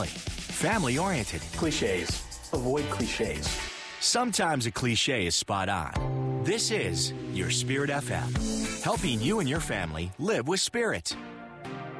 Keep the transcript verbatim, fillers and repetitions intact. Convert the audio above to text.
Family-oriented. Cliches. Avoid cliches. Sometimes a cliche is spot on. This is your Spirit F M, helping you and your family live with spirit.